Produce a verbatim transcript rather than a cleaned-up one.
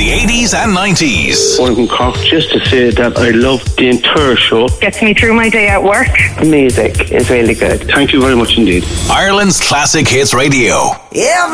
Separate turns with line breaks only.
the eighties and nineties.
One from Cork, just to say that I love the entire show.
Gets me through my day at work.
The music is really good.
Thank you very much indeed.
Ireland's Classic Hits Radio.
Yeah.